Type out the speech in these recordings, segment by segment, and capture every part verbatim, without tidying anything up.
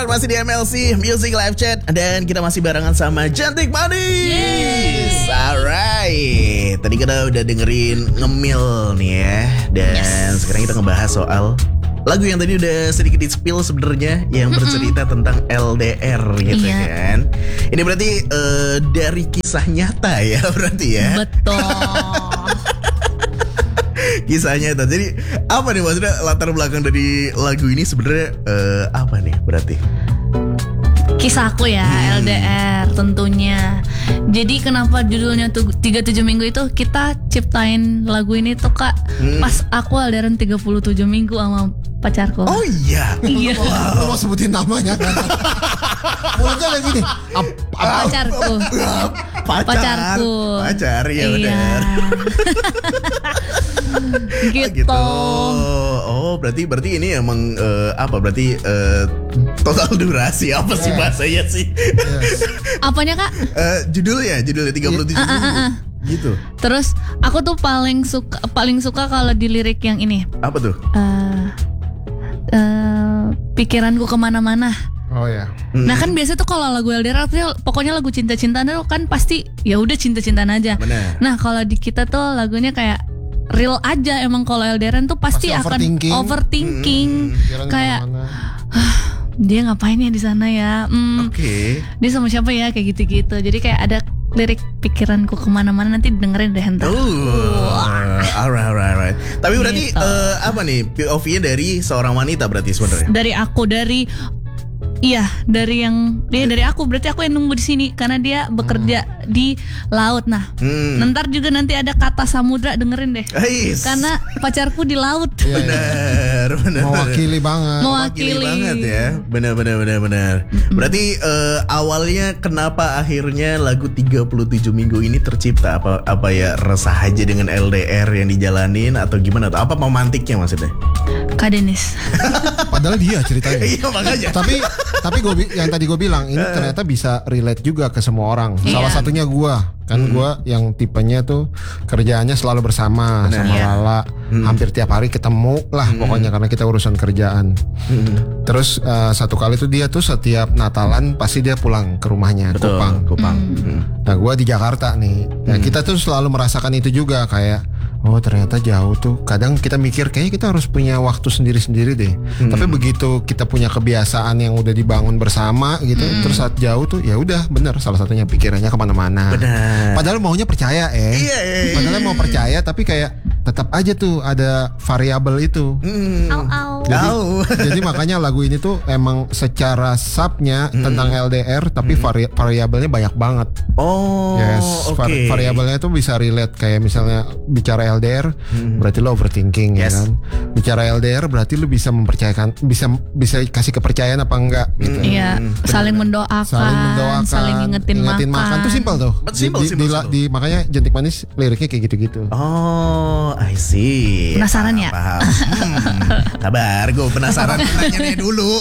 masih di M L C Music Live Chat dan kita masih barengan sama Cantik Manis. Alright, tadi kita udah dengerin ngemil nih ya, dan yes. sekarang kita ngebahas soal lagu yang tadi udah sedikit di-spill sebenarnya, yang bercerita mm-hmm. tentang L D R gitu iya. kan. Ini berarti uh, dari kisah nyata ya berarti ya. Betul. Kisah nyata. Jadi apa nih maksudnya latar belakang dari lagu ini sebenarnya uh, apa nih berarti? Kisah aku ya, hmm. L D R tentunya. Jadi kenapa judulnya tuh tiga puluh tujuh minggu itu, kita ciptain lagu ini tuh Kak hmm. pas aku L D R-an tiga puluh tujuh minggu sama pacarku. Oh iya. Iya. Wow. Mau sebutin namanya kan? Mulanya lagi nih. Ap- pacarku. Pacar. Pacarku. Pacar ya iya. benar. gitu. gitu. Oh, berarti berarti ini emang uh, apa? Berarti uh, total durasi apa sih yeah. bahasanya sih? Yes. Apanya Kak? Uh, judulnya, judulnya tiga puluh tujuh uh, uh, uh, uh. gitu. Terus aku tuh paling suka paling suka kalau di lirik yang ini. Apa tuh? Uh, uh, pikiranku kemana-mana. Oh ya. Nah kan biasa tuh kalau lagu L D R artinya pokoknya lagu cinta-cintaan itu kan pasti ya udah cinta-cintaan aja. Bener. Nah kalau di kita tuh lagunya kayak real aja, emang kalau L D R-an tuh pasti, pasti akan overthinking, overthinking. Hmm. kayak ah, dia ngapain ya di sana ya? Hmm, Oke. Okay. Dia sama siapa ya kayak gitu-gitu. Jadi kayak ada lirik pikiranku kemana-mana, nanti dengerin deh ntar. Oh, alright, alright, alright. Tapi berarti gitu. uh, apa nih P O V-nya dari seorang wanita berarti sebenarnya? Dari aku, dari iya, dari yang dia dari aku, berarti aku yang nunggu di sini karena dia bekerja hmm. di laut. Nah, hmm. ntar juga nanti ada kata samudra, dengerin deh. Ais. Karena pacarku di laut. Benar, benar. Mewakili banget. Mewakili banget ya. Benar, benar, benar, benar. Mm-hmm. Berarti uh, awalnya kenapa akhirnya lagu tiga puluh tujuh minggu ini tercipta? Apa apa ya, resah aja dengan L D R yang dijalanin atau gimana? Atau apa pemantiknya maksudnya? Kak Denis. Padahal dia ceritanya. Iya makanya. Tapi tapi gue yang tadi gue bilang ini ternyata bisa relate juga ke semua orang. Yeah. Salah satunya gue kan hmm. gue yang tipenya tuh kerjaannya selalu bersama. Bener. Sama yeah. Lala hmm. hampir tiap hari ketemu lah hmm. pokoknya karena kita urusan kerjaan. Hmm. Terus uh, satu kali tuh dia tuh setiap Natalan pasti dia pulang ke rumahnya. Betul. Kupang. Kupang. Hmm. Nah gue di Jakarta nih. Nah hmm. kita tuh selalu merasakan itu juga kayak oh ternyata jauh tuh. Kadang kita mikir kayaknya kita harus punya waktu sendiri-sendiri deh. Hmm. Tapi begitu kita punya kebiasaan yang udah dibangun bersama gitu, hmm. terus saat jauh tuh ya udah bener salah satunya pikirannya kemana-mana. Benar. Padahal maunya percaya eh. Iya, iya, iya. Padahal mau percaya tapi kayak tetap aja tuh ada variabel itu. Hmm. Au, au. Jadi, jadi makanya lagu ini tuh emang secara subnya hmm. tentang L D R tapi hmm. vari, variabelnya banyak banget. Oh. Yes. Oke. Okay. Variabelnya tuh bisa relate kayak misalnya bicara L D R hmm. berarti lo overthinking yes. ya kan. Bicara L D R berarti lo bisa mempercayakan, bisa bisa kasih kepercayaan apa enggak gitu. Iya, hmm. saling mendoakan, saling mendoakan, saling ngingetin, ngingetin makan. makan. Tuh simpel tuh. Simple, di, simple, di, simple. Di, di makanya Cantik Manis liriknya kayak gitu-gitu. Oh, I see. Penasaran ya? Paham. Hmm. Sabar, gue penasaran nanya dulu.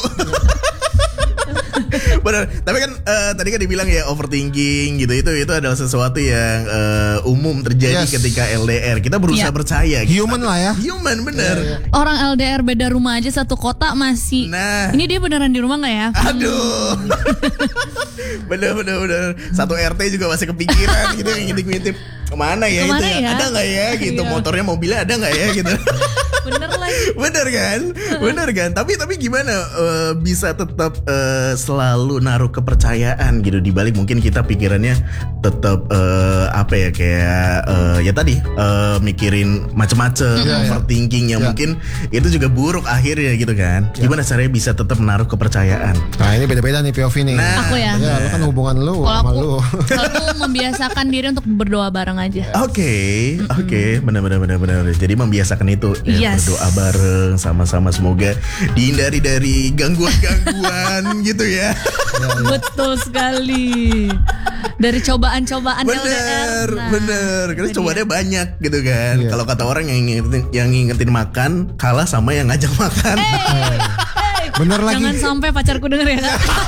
Benar, tapi kan uh, tadi kan dibilang ya overthinking gitu, itu itu adalah sesuatu yang uh, umum terjadi yes. ketika L D R. Kita berusaha yeah. percaya gitu. Human lah ya. Human bener. Yeah, yeah. Orang L D R beda rumah aja satu kota masih. Nah, ini dia beneran di rumah nggak ya? Aduh. bener bener bener. Satu R T juga masih kepikiran gitu, yang ngintip-ngintip kemana ya kemana itu ya? ya? Ada nggak ya gitu, Iya. motornya mobilnya ada nggak ya gitu. Bener lagi. Bener kan, bener kan. Tapi tapi gimana uh, bisa tetap uh, selalu naruh kepercayaan gitu di balik mungkin kita pikirannya tetap uh, apa ya kayak uh, ya tadi uh, mikirin macem-macem, yeah, overthinking yang yeah. mungkin itu juga buruk akhirnya gitu kan. Yeah. Gimana caranya bisa tetap menaruh kepercayaan? Nah ini beda-beda nih P O V nih. Nah, aku ya. Ya, lu kan hubungan lu Kalo sama aku, lu. Kalau aku membiasakan diri untuk berdoa bareng aja. Oke, okay, oke, okay. benar-benar benar-benar. Jadi membiasakan itu, ya, yes. berdoa bareng sama-sama, semoga dihindari dari gangguan-gangguan gitu ya. Betul sekali. Dari cobaan-cobaan bener, L D R. Nah, bener. Karena cobaannya banyak gitu kan. Iya. Kalau kata orang yang ngingetin, yang ngingetin makan kalah sama yang ngajak makan. Hey, hey. Bener lagi. Jangan sampai pacarku denger ya.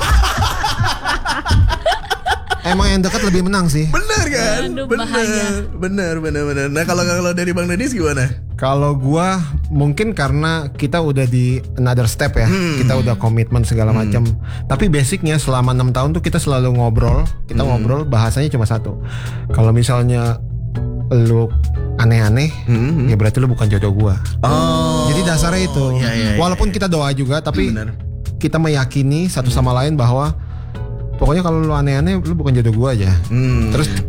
Emang yang dekat lebih menang sih. Bener kan? Aduh, bener, bahaya. bener, bener, bener. Nah kalau kalau dari Bang Dennis gimana? Kalau gua mungkin karena kita udah di another step ya, hmm. kita udah komitmen segala hmm. macam. Tapi basicnya selama enam tahun tuh kita selalu ngobrol, kita hmm. ngobrol bahasanya cuma satu. Kalau misalnya lu aneh-aneh, hmm. ya berarti lu bukan jodoh gua. Oh. Jadi dasarnya itu. Ya, ya, Walaupun ya, ya. kita doa juga, tapi Bener. kita meyakini satu sama lain bahwa pokoknya kalau lu aneh-aneh lu bukan jodoh gua aja. Hmm. Terus